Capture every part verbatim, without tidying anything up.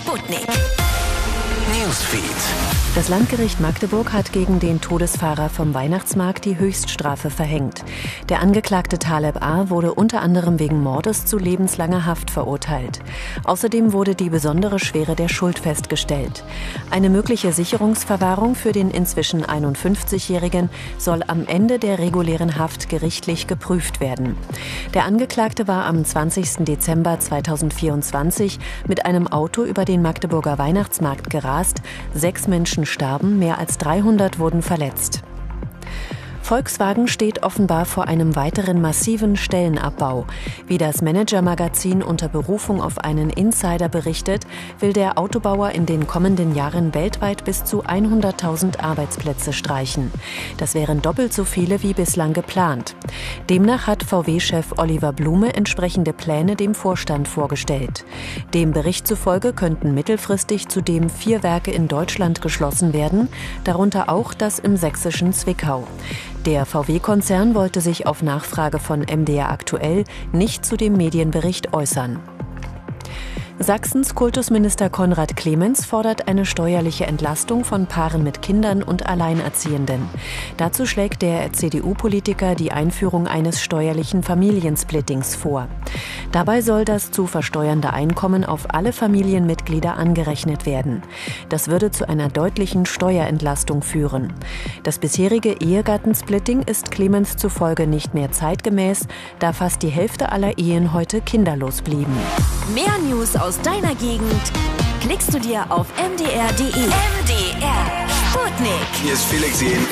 Sputnik Newsfeed. Das Landgericht Magdeburg hat gegen den Todesfahrer vom Weihnachtsmarkt die Höchststrafe verhängt. Der Angeklagte Taleb A. wurde unter anderem wegen Mordes zu lebenslanger Haft verurteilt. Außerdem wurde die besondere Schwere der Schuld festgestellt. Eine mögliche Sicherungsverwahrung für den inzwischen einundfünfzigjährigen soll am Ende der regulären Haft gerichtlich geprüft werden. Der Angeklagte war am zwanzigsten Dezember zweitausendvierundzwanzig mit einem Auto über den Magdeburger Weihnachtsmarkt gerast. Sechs Menschen starben, mehr als dreihundert wurden verletzt. Volkswagen steht offenbar vor einem weiteren massiven Stellenabbau. Wie das Manager-Magazin unter Berufung auf einen Insider berichtet, will der Autobauer in den kommenden Jahren weltweit bis zu hunderttausend Arbeitsplätze streichen. Das wären doppelt so viele wie bislang geplant. Demnach hat V W-Chef Oliver Blume entsprechende Pläne dem Vorstand vorgestellt. Dem Bericht zufolge könnten mittelfristig zudem vier Werke in Deutschland geschlossen werden, darunter auch das im sächsischen Zwickau. Der V W-Konzern wollte sich auf Nachfrage von M D R aktuell nicht zu dem Medienbericht äußern. Sachsens Kultusminister Konrad Clemens fordert eine steuerliche Entlastung von Paaren mit Kindern und Alleinerziehenden. Dazu schlägt der C D U-Politiker die Einführung eines steuerlichen Familiensplittings vor. Dabei soll das zu versteuernde Einkommen auf alle Familienmitglieder angerechnet werden. Das würde zu einer deutlichen Steuerentlastung führen. Das bisherige Ehegattensplitting ist Clemens zufolge nicht mehr zeitgemäß, da fast die Hälfte aller Ehen heute kinderlos blieben. Mehr News aus deiner Gegend klickst du dir auf m d r punkt d e. M D R Sputnik. Hier ist Felix Jen.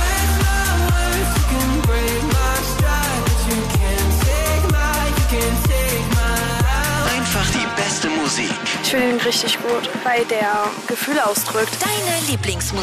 Einfach die beste Musik. Ich finde ihn richtig gut, weil der Gefühle ausdrückt. Deine Lieblingsmusik.